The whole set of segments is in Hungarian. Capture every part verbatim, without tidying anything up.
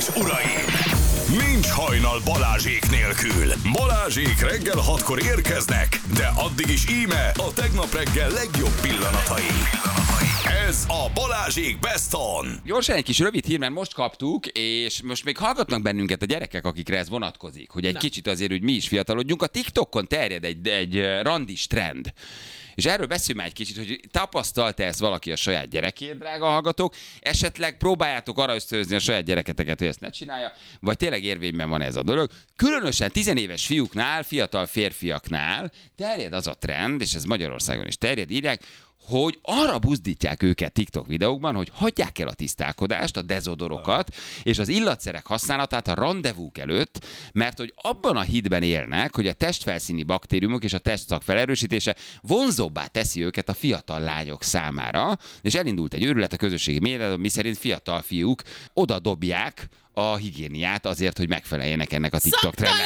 és uraim! Nincs hajnal Balázsék nélkül. Balázsék reggel hatkor érkeznek, de addig is íme a tegnap reggel legjobb pillanatai. Ez a Balázsék Best On. Gyorsan egy kis rövid hír, mert most kaptuk, és most még hallgatnak bennünket a gyerekek, akikre ez vonatkozik, hogy egy Na. kicsit azért, hogy mi is fiatalodjunk. A TikTokon terjed egy, egy randis trend. És erről beszélj már egy kicsit, hogy tapasztalta ezt valaki a saját gyerekét, drága hallgatók, esetleg próbáljátok arra ösztönözni a saját gyereketeket, hogy ezt ne csinálja, vagy tényleg érvényben van ez a dolog. Különösen tizenéves fiúknál, fiatal férfiaknál terjed az a trend, és ez Magyarországon is terjed, írják, hogy arra buzdítják őket TikTok videókban, hogy hagyják el a tisztálkodást, a dezodorokat, és az illatszerek használatát a randevúk előtt, mert hogy abban a hitben élnek, hogy a testfelszíni baktériumok és a testszak felerősítése vonzóbbá teszi őket a fiatal lányok számára, és elindult egy őrület a közösségi médiában, miszerint fiatal fiúk oda dobják a higiéniát azért, hogy megfeleljenek ennek a TikTok trendnek.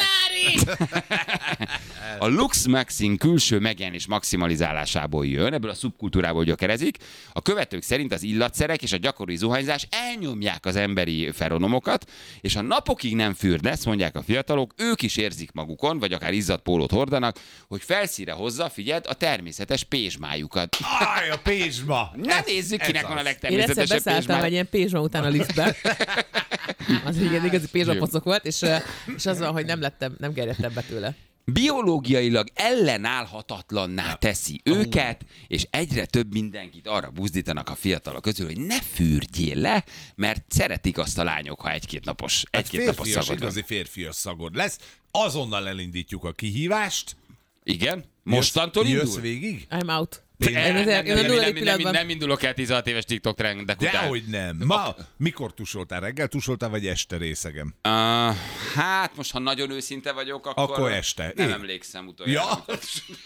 A Lux Maxing külső megjelenés maximalizálásából jön, ebből a szubkultúrából gyökerezik. A követők szerint az illatszerek és a gyakori zuhanyzás elnyomják az emberi feronomokat, és ha napokig nem fürdesz, mondják a fiatalok, ők is érzik magukon, vagy akár izzadt pólót hordanak, hogy felszíre hozza, figyeld, a természetes pézsmájukat. Áj, a pézsma! Na nézzük, kinek ez van a az. legtermészetesebb Én egyszer beszálltam egy ilyen pézsma után a liftbe. Az egy igazi pézsmapocok volt, és, és az van, hogy nem lettem, nem gerjedtem be tőle. Biológiailag ellenállhatatlanná teszi őket, és egyre több mindenkit arra buzdítanak a fiatalok közül, hogy ne fürdjél le, mert szeretik azt a lányok, ha egy-két napos, egy-két hát napos szagod van. igazi férfias szagod lesz. Azonnal elindítjuk a kihívást. Igen? Mostantól jössz, indul? Jössz végig? I'm out. Én, Én, nem, én, én a nem, nulladik nem, nem, pillanatban... nem indulok el tizenhat éves TikTok trendek után. Dehogy nem. Ma, mikor tusoltál? Reggel tusoltál, vagy este részegem? Uh, hát most, ha nagyon őszinte vagyok, akkor, Akkor este. Nem Én. emlékszem utoljára. Ja.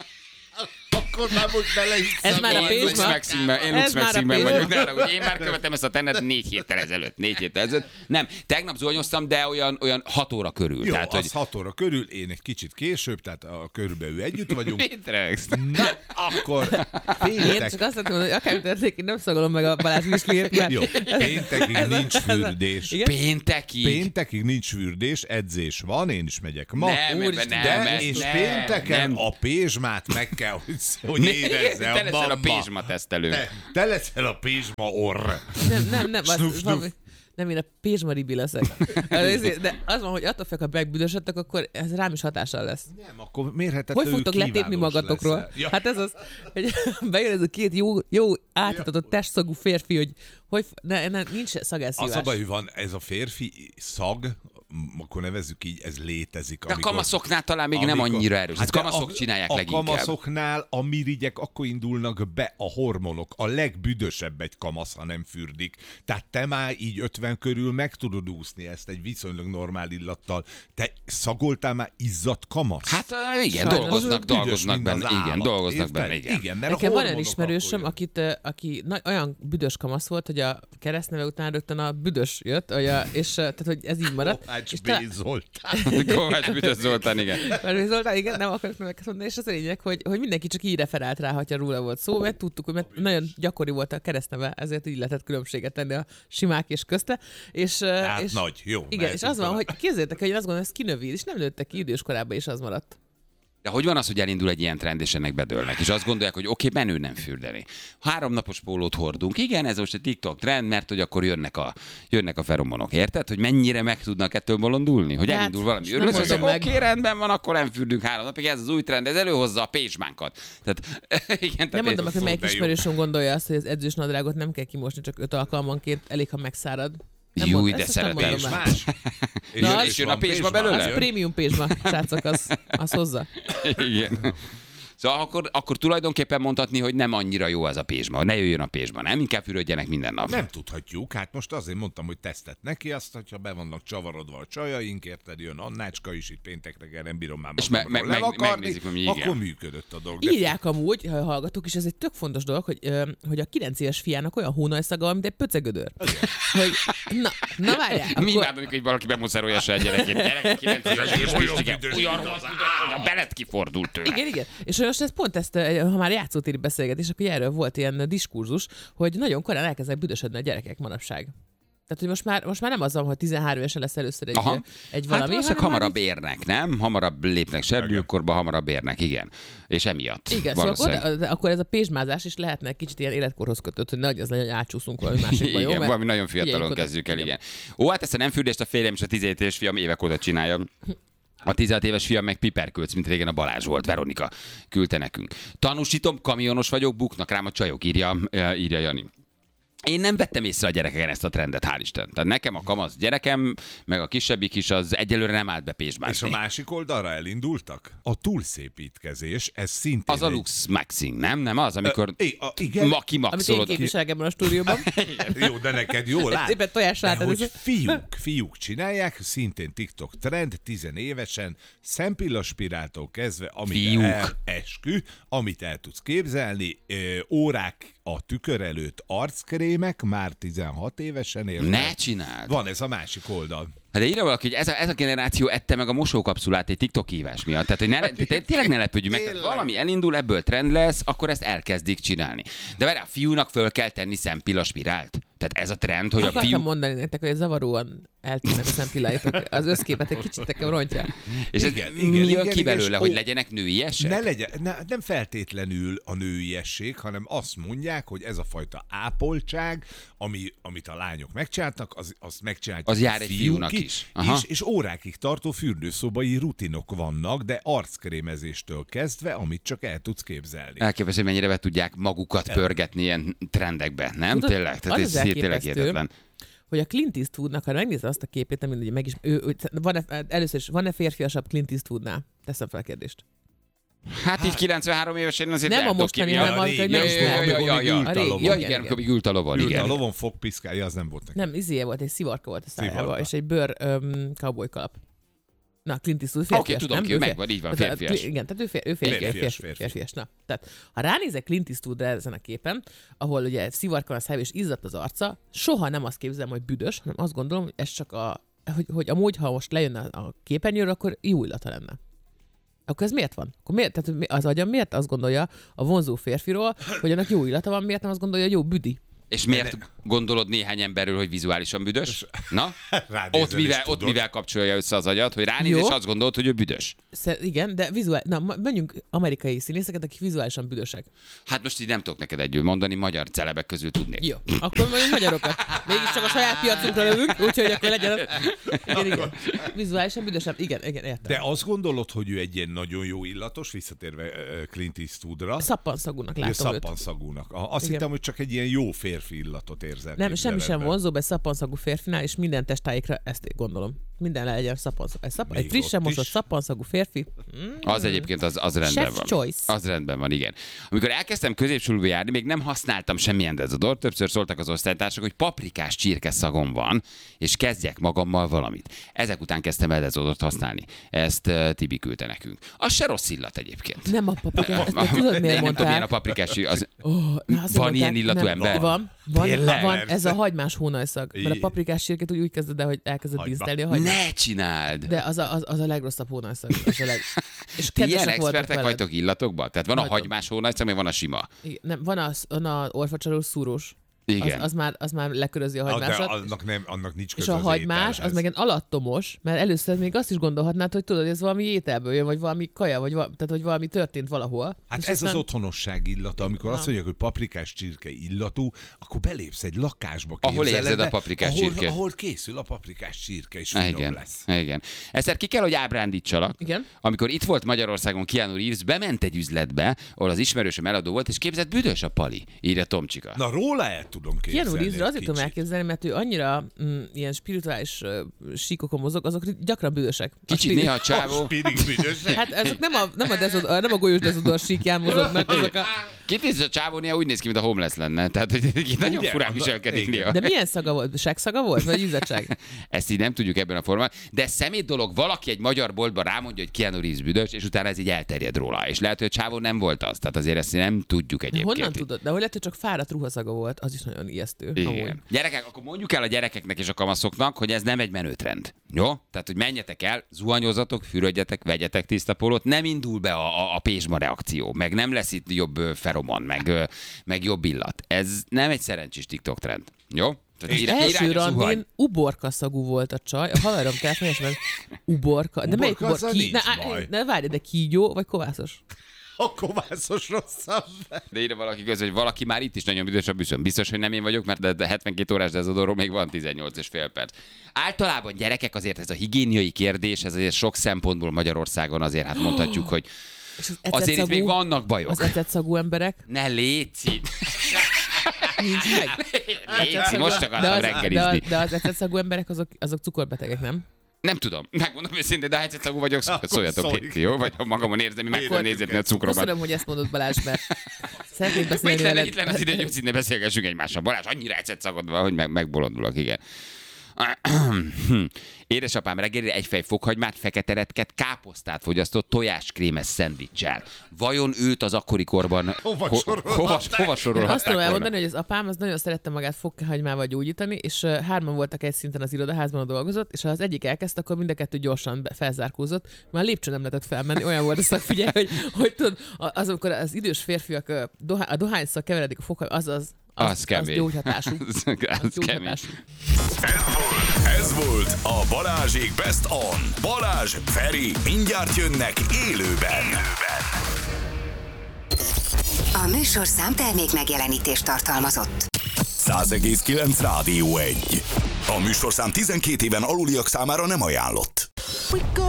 Akkor már most belehiszem. Ez már a Én Lux pézsma? Maxingben, én Ez Lux már a Maxingben pézsma? vagyok, de arra, hogy én már követem ezt a trendet négy héttel ezelőtt. Négy héttel ezelőtt. Nem, tegnap zuhanyoztam, de olyan, olyan hat óra körül. Jó, tehát, az hogy... hat óra körül, én egy kicsit később, tehát a körülbelül együtt vagyunk. Mit rögsz? Na, akkor Én péntek. csak azt mondom, hogy akár történik, én nem szagolom meg a Balázs Misliért, mert... Jó, péntekig Ez a- nincs ez a- fürdés. Igen? Péntekig? Péntekig nincs fürdés, edzés van, én is megyek ma. Nem, Úristen, nem, De nem, és nem, pénteken nem. a pézsmát meg kell, hogy, hogy érezze Te a leszel a mamma. pézsma tesztelő. Te, te leszel a pézsma orr. Nem, nem, nem, az, Snuf, snuf. valami, nem, én a pézsma ribi leszek. De az van, hogy attól fél, ha megbüdösödtek, akkor ez rám is hatással lesz. Nem, akkor mérhetetlenül Hogy fogtok letépni kiválós magatokról? leszel. Ja. Hát ez az, hogy bejön ez a két jó, jó átadatott testszagú férfi, hogy, hogy ne, ne, nincs szagelszívás. Az a baj, hogy van ez a férfi szag, m- akkor nevezzük így, ez létezik. De a kamaszoknál talán még nem annyira erős. Hát de kamaszok a, csinálják a leginkább. kamaszoknál a mirigyek akkor indulnak be a hormonok. A legbüdösebb egy kamasz, ha nem fürdik. Tehát te már így ötven körül meg tudod úszni ezt egy viszonylag normál illattal. Te szagoltál már izzadt kamasz? Hát uh, igen, Sajnos. dolgoznak, Büdös, dolgoznak mint az benne. Igen, állat. dolgoznak Érted? benne, igen. Igen, mert a Nekem van olyan hormonok ismerősöm, akkor akit, ö, aki na, olyan büdös kamasz volt, hogy a keresztneve után rögtön a büdös jött, hogy a, és ö, tehát, hogy ez így maradt. Kovács és B. talán- Zoltán. Kovács Büdös Zoltán, igen. Mert Zoltán, igen, nem akarok neveket mondani, és az a lényeg, hogy, hogy mindenki csak így referált rá, ha róla volt szó, mert tudtuk, hogy mert nagyon gyakori volt a keresztneve, ezért így lehetett különbséget tenni a simák és közte. És, Hát és, nagy, jó. igen, és mehetünk az van, tovább. hogy képzeljétek, hogy én azt gondolom, hogy ez kinövéd, és nem nőttek ki idős korában, és az maradt. De hogy van az, hogy elindul egy ilyen trend, és ennek bedőlnek, és azt gondolják, hogy oké, okay, menő nem fürdeni. Három napos pólót hordunk. Igen, ez most egy TikTok trend, mert hogy akkor jönnek a, jönnek a feromonok. Érted? Hogy mennyire meg tudnak ettől bolondulni? Hogy Hát, elindul valami nem őrület, mondom hogy meg. oké, okay, rendben van, akkor nem fürdünk három napig, ez az új trend, ez előhozza a pézsmánkat. Tehát, igen, Nem tehát mondom, hogy melyik de jó. ismerősöm gondolja azt, hogy az edzős nadrágot nem kell kimosni, csak öt alkalmanként, elég, ha megszárad. Nem Júj, mond- de ezt nem szeretem. mondom És el. más? És, Na, és és jön van a pézsma belőle? Az prémium pézsma, srácok, az, az hozza. Igen. Szóval akkor, akkor tulajdonképpen mondhatni, hogy nem annyira jó az a pézsma. Ne jöjjön a pézsma, nem? Inkább fürödjenek minden nap. Nem tudhatjuk, hát most azért mondtam, hogy tesztet neki, azt, hogyha be vannak csavarodva a csajaink, érted, jön Annácska is, itt péntek reggel nem bírom már És me- magamról me- meg- lelakarni, megnézik, hogy mi, igen. akkor működött a dolog. De Írják amúgy, ha hallgatók, és ez egy tök fontos dolog, hogy, ö, hogy a kilenc éves fiának olyan hónajszaga, mint egy pöcegödör. Hogy, na, na várjál. Mi Akkor, imádom, hogy valaki bemuszerolja a saját gyerekét. Gyerek, kilenc éves, és Pistike, olyan rossz, a belet kifordult tőle. igen, igen. És most ez pont ezt, ö, ha már játszótéri beszélgetés, akkor erről volt ilyen diskurzus, hogy nagyon korán elkezdenek büdösödni a gyerekek manapság. Tehát, hogy most már, most már nem az van, hogy tizenhárom évesen lesz először egy, Aha. egy Hát valami. valószínűleg hanem hamarabb már érnek, nem? Hamarabb lépnek serdülőkorba, hamarabb érnek, igen. És emiatt. így- Igen, szóval valószínűleg. akkor, de, akkor ez a pézsmázás is lehetne egy kicsit ilyen életkorhoz kötött, hogy nehogy az legyen, hogy átsúszunk valami másikba, jó? Igen, Mert valami nagyon fiatalon figyeljünk oda. kezdjük el, igen. Ó, hát ezt a nem fürdést a férjem és a tizenhét éves fiam évek óta csinálja. A tizenhat éves fiam meg piperkölc, mint régen a Balázs volt, Veronika küldte nekünk. Tanúsítom, kamionos vagyok, buknak rám a csajok, írja, írja Jani. Én nem vettem észre a gyerekeken ezt a trendet, hál' Isten. Tehát nekem a kamasz gyerekem, meg a kisebbik is, az egyelőre nem állt be És a pézsmászni. másik oldalra elindultak? A túlszépítkezés, ez szintén Az a egy- lux maxing, nem? Nem az, amikor Ö, é, a- igen. ma Amit én kimaxolod. képviselek ebben a stúdióban. Jó, de neked jól lát. Szépen tojás De rátad, hogy ez- fiúk, fiúk csinálják, szintén TikTok trend, tizenévesen, szempillaspiráltól kezdve, amit Fiúk. el, eskü, amit el tudsz képzelni, ö, órák a tükör előtt arckrémek, már tizenhat évesen érnek. Ne csináld! Van ez a másik oldal. Hát de írja valaki, hogy ez a, ez a generáció ette meg a mosókapszulát egy TikTok hívás miatt. Tehát, hogy ne, te- tényleg ne lepődjünk meg. Tehát Tényleg. valami elindul, ebből trend lesz, akkor ezt elkezdik csinálni. De várjál, a fiúnak föl kell tenni szempillaspirált. Tehát ez a trend, hogy a Akartam fiú... mondani nektek, hogy zavaróan eltűnnek a szempilláitok. Az összképet egy kicsit nekem rontja. És ez Igen, mi igen, jön igen, ki igen, belőle, és hogy ó- legyenek nőiesek? Ne legyen, ne, nem feltétlenül a nőiesség, hanem azt mondják, hogy ez a fajta ápoltság, ami, amit a lányok megcsináltak, az, azt megcsinálják Az a jár egy fiúk fiúnak is, is. Aha. És, és órákig tartó fürdőszobai rutinok vannak, de arckrémezéstől kezdve, amit csak el tudsz képzelni. Elképesztő, hogy mennyire be tudják magukat pörgetni ilyen trendekbe, nem? Tudod, Tényleg? Tehát az ez az tényleg elképesztő, hihetetlen. hogy a Clint Eastwoodnak, ha megnézed azt a képét, nem mindegy, meg is, ő, ő, van-e, először is, van-e férfiasabb Clint Eastwoodnál? Teszem fel a kérdést. Hát így kilencvenhárom évesen azért Nem el a tudok mostani, képzelni. hanem Ja, amikor régen, hogy Ja, ja, megismertük. ja, ja, ja. ült A a régi, lovon. Ja, igen, igen, igen. amikor ült a lovon, Ült a igen. lovon fogpiszkálja, az nem volt neki. Nem, izéje volt, egy szivarka volt a szájába, Szivarka. és egy bőr um, cowboy kalap. Na, Clint Eastwood Oké, férfias, tudom nem? ki, Ő megvan, így van, Tehát, férfias. Igen, tehát ő, fér, ő férfias, Férfias, férfias, férfi. férfias. Na, tehát ha ránézek Clint Eastwoodra ezen a képen, ahol ugye szivarka van a szájába és izzadt az arca, soha nem azt képzelem, hogy büdös, hanem azt gondolom, hogy ez csak a, hogy, hogy amúgy, ha most lejönne a képernyőről, akkor jó illata lenne. Akkor ez miért van? Akkor miért, tehát az agyam miért azt gondolja a vonzó férfiról, hogy annak jó illata van, miért nem azt gondolja, hogy jó büdi? És miért gondolod néhány emberről, hogy vizuálisan büdös? Na? Ránézel Ott és mivel, ott tudod. mivel kapcsolja össze az agyat, hogy ránéz, Jó. és azt gondolod, hogy ő büdös. Szer- igen, de vizuális... Na, ma- menjünk amerikai színészeket, akik vizuálisan büdösek. Hát most így nem tudok neked együl mondani, magyar celebek közül tudnék. Jó, akkor mondjuk magyarokat. Mégiscsak a saját piacunkra lövünk, úgyhogy akkor legyen az... Igen, igen. Vizuálisan büdösebb. Igen, igen, értem. De azt gondolod, hogy ő egy ilyen nagyon jó illatos, visszatérve ö, Clint Eastwoodra, Szappanszagúnak ugye látom őt. szappanszagúnak. A- Azt Igen. hittem, hogy csak egy ilyen jó férfi illatot érzel. Nem, semmi sem képzeletben. vonzó, be szappanszagú férfinál, és minden testáikra ezt gondolom. Minden legyen szappanszagú. Egy, szap... egy Még frissen ott mosott is. szappanszagú férfi. Az egyébként az, az rendben Chef's van. choice. Az rendben van, igen. Amikor elkezdtem középsúlyba járni, még nem használtam semmilyen dezodort, többször szóltak az osztálytársak, hogy paprikás csirke szagom van, és kezdjek magammal valamit. Ezek után kezdtem el dezodort használni. Ezt uh, Tibi küldte nekünk. Az se rossz illat egyébként. Nem a paprikás. Ezt te tudod, Én miért nem tudom, milyen a mondták? paprikás csirke. Az... Oh, na, azért Van mondták, ilyen illatú nem, ember? Van, van, Tényleg? van ez a hagymás hónajszag. Mert a I- paprikás csirkét úgy, úgy kezded el, hogy elkezded Hagyma. dísztelni a hagymát. Ne csináld! De az a, az, az a legrosszabb hónajszag. Az a leg... És Ti ilyen kedvesek voltak expertek veled. vagytok illatokban? Tehát van a Vagyok. hagymás hónajszag, meg van a sima. Igen, nem, van az, van a orfacsalós szúrós. Igen. Az, az, már, az már lekörözi a Ah, de hagymásat. annak, nem, annak nincs És köze a az hagymás, az ételhez. meg egy alattomos, mert először még azt is gondolhatnád, hogy tudod, hogy ez valami ételből jön, vagy valami kaja, vagy, val- tehát, hogy valami történt valahol. Hát és ez aztán- az otthonosság illata, amikor Na. azt mondják, hogy paprikás csirke illatú, akkor belépsz egy lakásba. Ahol képzeled érzed a el, paprikás ahol, csirke. Ahol készül a paprikás csirke, és finom Igen, lesz. igen. Egyszer ki kell, hogy ábrándítsalak. Igen. Amikor itt volt Magyarországon Keanu Reeves, bement egy üzletbe, ahol az ismerősöm eladó volt, és képzett, büdös a pali, írja Tomcsika. Na róla el tudom képzelni. Keanu Reevesre egy azért tudom kicsit. elképzelni, mert ő annyira mm, ilyen spirituális uh, síkokon mozog, azok gyakran bűnösek. A Kicsit spiri- néha a csávó. Spirig büdös. Hát ezek nem a, nem a, dezod, nem a golyós dezodor síkján mozognak, azok a... Kitéz a csávó néha úgy néz ki, mint a homeless lenne. Tehát, hogy így nagyon Ugye? furán Az a- viselkedik igen. néha. De milyen szaga volt? Segszaga volt? Vagy üzletság? Ezt így nem tudjuk ebben a formában. De szemét dolog, valaki egy magyar boltban rámondja, hogy Keanu Reeves büdös, és utána ez így elterjed róla. És lehet, hogy a csávó nem volt az. Tehát azért ezt nem tudjuk egyébként. Honnan tudod? De hogy lehet, hogy csak fáradt ruhaszaga volt, az is nagyon ijesztő. Igen. Amúgy. Gyerekek, akkor mondjuk el a gyerekeknek és a kamaszoknak, hogy ez nem egy menőtrend. Jó? Tehát, hogy menjetek el, zuhanyozatok, fürödjetek, vegyetek tiszta pólót, nem indul be a, a, a pézsma reakció, meg nem lesz itt jobb ö, feromon, meg, ö, meg jobb illat. Ez nem egy szerencsés TikTok trend. Jó? Az első randin uborkaszagú volt a csaj, a haverom telefonjában uborka, de melyik Uborka, ubor? Ki, nincs ne, baj. ne várj, de kígyó vagy kovászos? A kovászos rosszabb. De írja valaki közül, hogy valaki már itt is nagyon büdös a büszön. Biztos, hogy nem én vagyok, mert de hetvenkét órás dezodorról még van tizennyolc és fél perc. Általában gyerekek azért ez a higiéniai kérdés, ez azért sok szempontból Magyarországon azért hát mondhatjuk, hogy azért itt még vannak bajok. Az ecetszagú emberek? Ne léci! Nincs meg. Léci, most akartam de az, reggelizni. de, de az ecetszagú emberek azok, azok cukorbetegek, nem? Nem tudom, megmondom őszintén, de ha ecetszagú vagyok, szóljatok szólj. Péti, jó? Vagy ha magamon érzem, meg fogom nézni a cukromat. Köszönöm, hogy ezt mondod, Balázs, mert szeretnék Itt beszélni lenne, veled. itt lenne az idő, hogy őszintén beszélgessünk egymással. Balázs, annyira ecetszagod van, hogy meg, megbolondulok, igen. Édesapám reggelire egy fej fokhagymát, fekete retket, káposztát fogyasztott tojáskrémes szendvicsel. Vajon őt az akkori korban Hova ho- sorolhatták? hova, hova Azt sorolhatták tudom volna? elmondani, hogy az apám az nagyon szerette magát fokhagymával gyógyítani, és uh, hárman voltak egy szinten az irodaházban, dolgozott, és ha az egyik elkezdte, akkor mind a kettő gyorsan be- felzárkózott. Már lépcső nem lehetett felmenni, olyan volt a szak, figyelj, hogy, hogy tudod, az, amikor az idős férfiak uh, dohá, a dohányszak keveredik a fokhagyma, az az Az, az, az kemény. gyógyhatású. Az, Az az kemény. gyógyhatású. Ez volt a Balázsék Best On. Balázs, Feri, mindjárt jönnek élőben. A műsorszám termék megjelenítést tartalmazott. száz egész kilenc Rádió egy. A műsorszám tizenkét éven aluliak számára nem ajánlott. We go